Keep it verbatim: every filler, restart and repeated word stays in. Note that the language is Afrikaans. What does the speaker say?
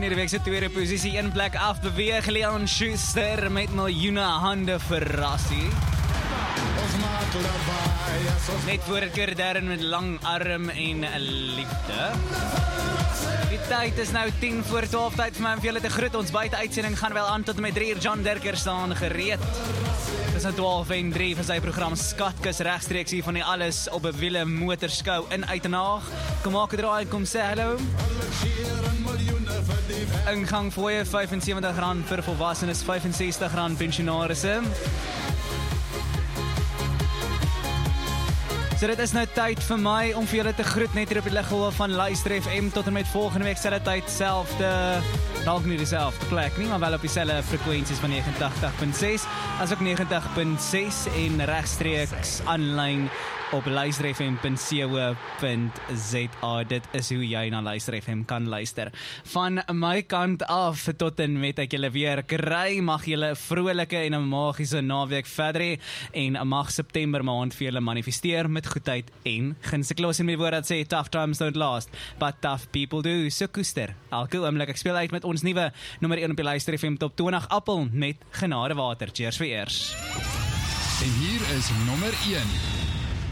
in die week se tweede posisie, een plek af beweeg Leon Schuster met miljoene hande verrassie. Net voor het keer Darren met lang arm en liefde. Die tyd is nou tien voor twaalf, tyd vir my om vir julle te groet. Ons buite uitsending gaan wel aan tot en met drie uur. John Derker staan gereed. Dis nou twaalf en drie van sy program Skatkus regstreeks hier van die Alles op 'n Wiele Motorskou in Uitenaag. Kom maak 'n draai en kom sê hallo. Ingang fooie vyf en sewentig rand vir volwassenes, vyf en sestig rand pensionarisse. So dit is nou tyd vir my om vir julle te groet net hier op die liggolwe van Luister F M tot en met volgende week selfde tyd, selfde, dalk nie dieselfde plek nie, maar wel op dieselfde frekwensies van negentig punt ses, as ook negentig punt ses en regstreeks aanlyn op luister f m punt co punt z a. Dit is hoe jy na Luister F M kan luister. Van my kant af tot en met ek julle weer kry, mag julle 'n vrolike en 'n magiese naweek verder hê en mag September maand vir julle manifesteer met goedheid en guns. Ek los in met die woord dat sê tough times don't last, but tough people do. So koester elke oomblik. Ek speel uit met ons nuwe nommer een op die Luister F M Top twintig Appel met Genadewater. Cheers vir eers. En hier is nommer een.